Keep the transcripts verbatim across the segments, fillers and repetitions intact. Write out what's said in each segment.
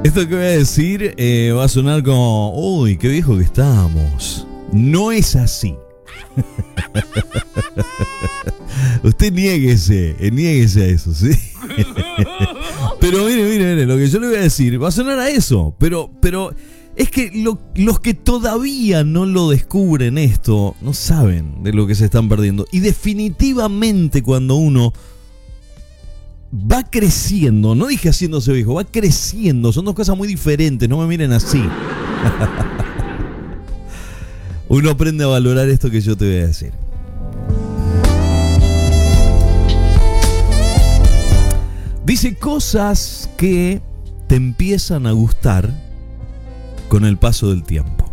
Esto que voy a decir eh, va a sonar como, uy, qué viejo que estamos. No es así. Usted niéguese, niéguese a eso, ¿sí? Pero mire, mire, mire, lo que yo le voy a decir va a sonar a eso, pero, pero es que lo, los que todavía no lo descubren esto, no saben de lo que se están perdiendo. Y definitivamente cuando uno va creciendo, no dije haciéndose viejo, va creciendo, son dos cosas muy diferentes, no me miren así. Uno aprende a valorar esto que yo te voy a decir. Dice cosas que te empiezan a gustar con el paso del tiempo.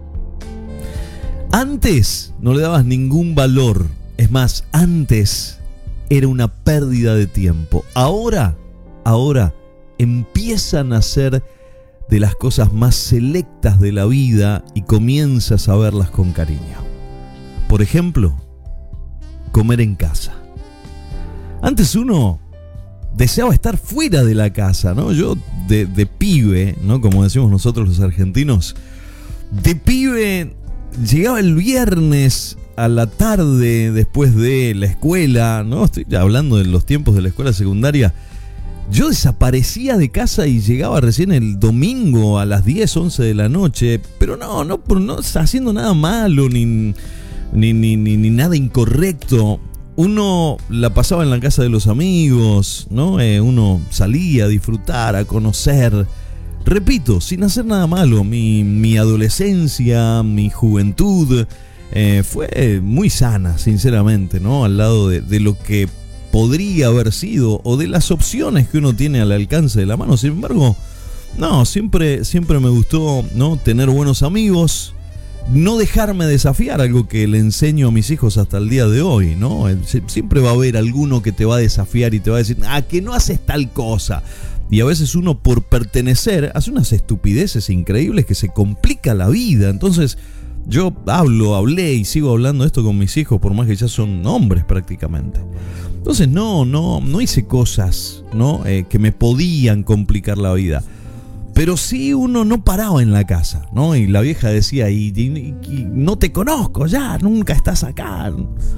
Antes no le dabas ningún valor, es más, antes era una pérdida de tiempo. Ahora, ahora empiezan a ser de las cosas más selectas de la vida y comienzas a verlas con cariño. Por ejemplo, comer en casa. Antes uno deseaba estar fuera de la casa, ¿no? Yo de, de pibe, ¿no? Como decimos nosotros los argentinos, de pibe llegaba el viernes a la tarde después de la escuela, ¿no? Estoy hablando de los tiempos de la escuela secundaria. Yo desaparecía de casa y llegaba recién el domingo a las diez, once de la noche, pero no, no, no haciendo nada malo ni, ni, ni, ni, ni nada incorrecto. Uno la pasaba en la casa de los amigos, ¿no? Eh, uno salía a disfrutar, a conocer. Repito, sin hacer nada malo. Mi, mi adolescencia, mi juventud eh, fue muy sana, sinceramente, ¿no? Al lado de, de lo que podría haber sido o de las opciones que uno tiene al alcance de la mano. Sin embargo, no, siempre, siempre me gustó, ¿no? Tener buenos amigos. No dejarme desafiar, algo que le enseño a mis hijos hasta el día de hoy, ¿no? Siempre va a haber alguno que te va a desafiar y te va a decir, ah, que no haces tal cosa. Y a veces uno, por pertenecer, hace unas estupideces increíbles que se complica la vida. Entonces, yo hablo, hablé y sigo hablando esto con mis hijos, por más que ya son hombres prácticamente. Entonces, no, no, no hice cosas, ¿no? Eh, que me podían complicar la vida. Pero sí uno no paraba en la casa, ¿no? Y la vieja decía, y, y, y no te conozco ya, nunca estás acá.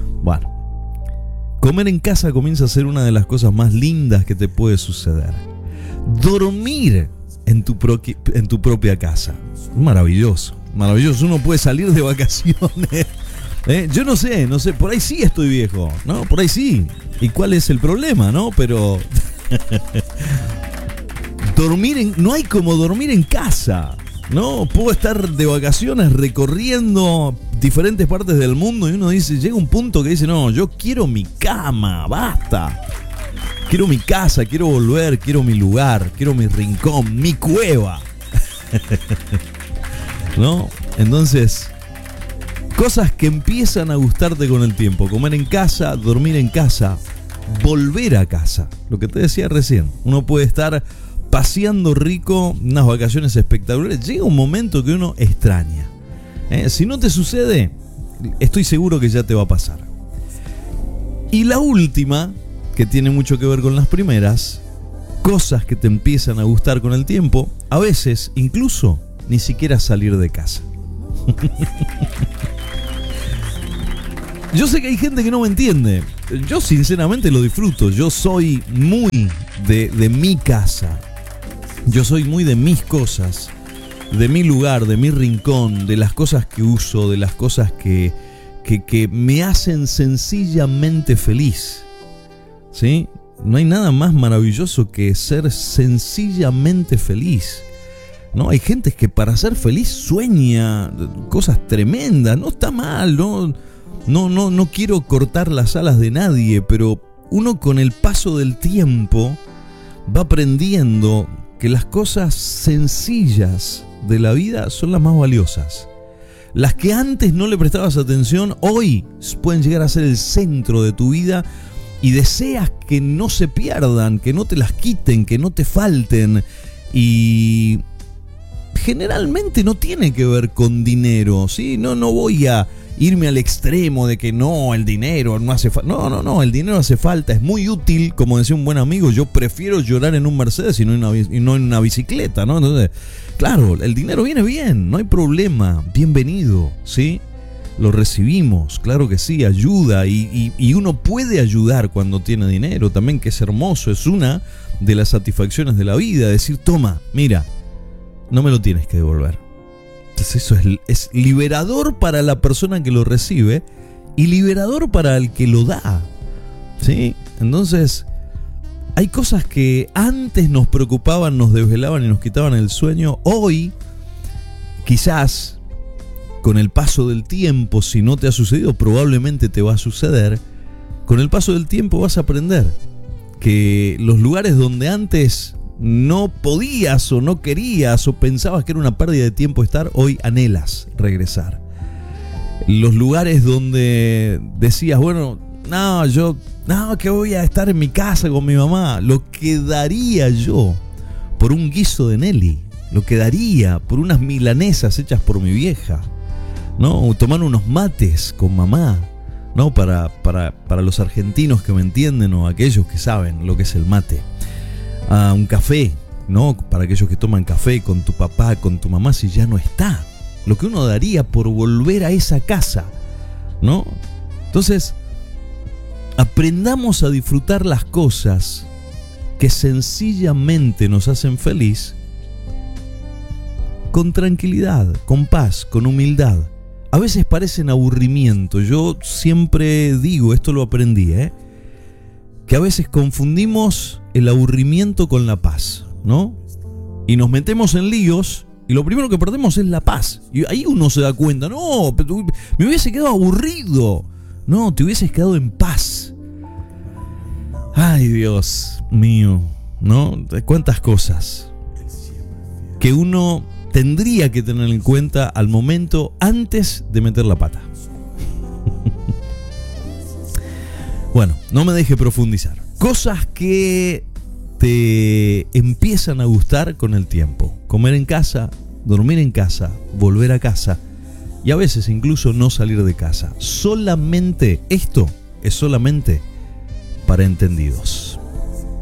Bueno, comer en casa comienza a ser una de las cosas más lindas que te puede suceder. Dormir en tu, pro, en tu propia casa, maravilloso, maravilloso. Uno puede salir de vacaciones. ¿Eh? Yo no sé, no sé, por ahí sí estoy viejo, ¿no? Por ahí sí. ¿Y cuál es el problema, no? Pero... Dormir en, no hay como dormir en casa, ¿no? Puedo estar de vacaciones recorriendo diferentes partes del mundo y uno dice, llega un punto que dice, no, yo quiero mi cama, basta. Quiero mi casa, quiero volver, quiero mi lugar, quiero mi rincón, mi cueva. ¿No? Entonces, cosas que empiezan a gustarte con el tiempo. Comer en casa, dormir en casa, volver a casa. Lo que te decía recién, uno puede estar paseando rico, unas vacaciones espectaculares. Llega un momento que uno extraña. ¿Eh? Si no te sucede, estoy seguro que ya te va a pasar. Y la última, que tiene mucho que ver con las primeras, cosas que te empiezan a gustar con el tiempo, a veces incluso ni siquiera salir de casa. Yo sé que hay gente que no me entiende. Yo sinceramente lo disfruto. Yo soy muy de, de mi casa. Yo soy muy de mis cosas, de mi lugar, de mi rincón, de las cosas que uso, de las cosas que, que, que me hacen sencillamente feliz. ¿Sí? No hay nada más maravilloso que ser sencillamente feliz. ¿No? Hay gente que para ser feliz sueña cosas tremendas. No está mal, no, no, no, no quiero cortar las alas de nadie, pero uno con el paso del tiempo va aprendiendo que las cosas sencillas de la vida son las más valiosas. Las que antes no le prestabas atención, hoy pueden llegar a ser el centro de tu vida y deseas que no se pierdan, que no te las quiten, que no te falten. Y generalmente no tiene que ver con dinero, ¿sí? No, no voy a irme al extremo de que no, el dinero no hace falta. No, no, no, el dinero hace falta, es muy útil, como decía un buen amigo, yo prefiero llorar en un Mercedes y no en una, y no en una bicicleta, ¿no? Entonces, claro, el dinero viene bien, no hay problema, bienvenido, ¿sí? Lo recibimos, claro que sí, ayuda y, y, y uno puede ayudar cuando tiene dinero también, que es hermoso, es una de las satisfacciones de la vida, decir, toma, mira, no me lo tienes que devolver. Entonces eso es, es liberador para la persona que lo recibe y liberador para el que lo da, ¿sí? Entonces hay cosas que antes nos preocupaban, nos desvelaban y nos quitaban el sueño. Hoy, quizás, con el paso del tiempo, si no te ha sucedido, probablemente te va a suceder. Con el paso del tiempo vas a aprender que los lugares donde antes no podías o no querías o pensabas que era una pérdida de tiempo estar, hoy anhelas regresar. Los lugares donde decías, bueno, no, yo, no, que voy a estar en mi casa con mi mamá, lo que daría yo por un guiso de Nelly, lo que daría por unas milanesas hechas por mi vieja, ¿no? O tomar unos mates con mamá, ¿no? Para, para, para los argentinos que me entienden o aquellos que saben lo que es el mate. A un café, ¿no? Para aquellos que toman café con tu papá, con tu mamá, si ya no está. Lo que uno daría por volver a esa casa, ¿no? Entonces, aprendamos a disfrutar las cosas que sencillamente nos hacen feliz con tranquilidad, con paz, con humildad. A veces parecen aburrimiento. Yo siempre digo, esto lo aprendí, ¿eh? que a veces confundimos el aburrimiento con la paz, ¿no? Y nos metemos en líos y lo primero que perdemos es la paz. Y ahí uno se da cuenta, no, me hubiese quedado aburrido. No, te hubieses quedado en paz. Ay, Dios mío, ¿no? Cuántas cosas que uno tendría que tener en cuenta al momento antes de meter la pata. Bueno, no me deje profundizar. Cosas que te empiezan a gustar con el tiempo. Comer en casa, dormir en casa, volver a casa y a veces incluso no salir de casa. Solamente, esto es solamente para entendidos.